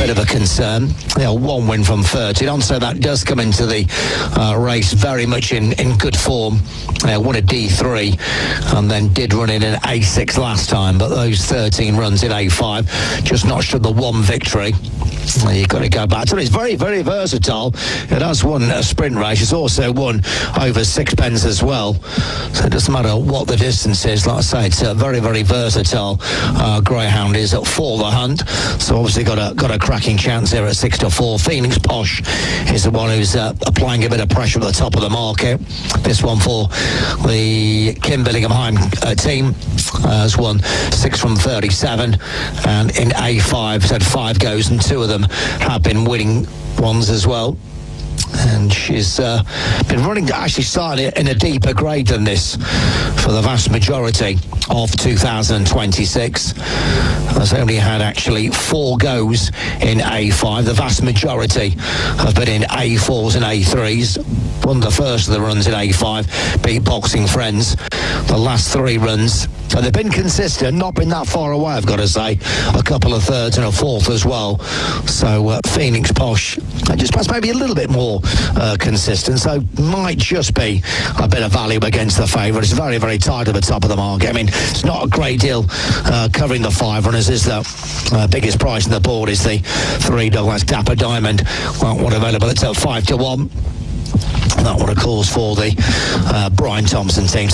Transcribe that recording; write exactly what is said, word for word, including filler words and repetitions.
bit of a concern. You know, one win from thirteen, so that does come into the uh, race very much in, in good form. Uh, won a D three and then did run in an A six last time, but those thirteen runs in A five just notched up the one victory. Uh, you've got to go back to it. It's very, very versatile. It has won a sprint race. It's also won over sixpence as well. So it doesn't matter what the distance is. Like I say, it's a very, very versatile uh, greyhound is for the hunt. So obviously got a got a cracking chance here at six to four. Phoenix Posh is the one who's uh, applying a bit of pressure at the top of the market. This one for the Kim Billingham uh, team uh, has won six from thirty-seven, and in A five has had five goes, and two of them have been winning ones as well. And she's uh, been running, actually started in a deeper grade than this for the vast majority of two thousand twenty-six. Has only had actually four goes in A five. The vast majority have been in A fours and A threes. Won the first of the runs in A five, beat Boxing Friends. The last three runs, and they've been consistent, not been that far away, I've got to say. A couple of thirds and a fourth as well. So uh, Phoenix Posh, uh, just perhaps maybe a little bit more uh, consistent, so might just be a bit of value against the favourite. It's very, very tight at the top of the market. I mean, it's not a great deal uh, covering the five runners, is the uh, biggest price on the board is the three dog, that's Dapper Diamond. Well, what available, it's at five to one. That one, of course, for the uh, Brian Thompson team.